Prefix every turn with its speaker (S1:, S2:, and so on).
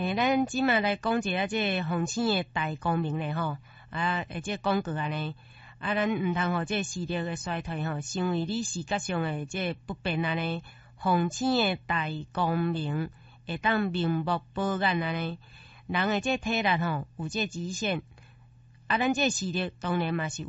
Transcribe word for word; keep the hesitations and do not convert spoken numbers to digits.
S1: 诶，咱即马来讲一下这个风醒的大光明咧吼，啊，诶，这广告安尼，啊，咱毋通互这视力的衰退吼，成为你视觉上的这不便安尼。风醒的大光明会当明目保眼安尼，人的这体力吼有这极限，啊，咱这视力当然嘛是。